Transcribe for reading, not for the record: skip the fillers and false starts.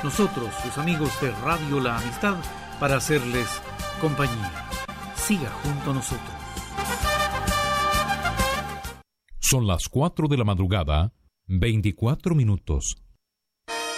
nosotros, sus amigos de Radio La Amistad, para hacerles compañía. Siga junto a nosotros. Son las 4 de la madrugada, 24 minutos.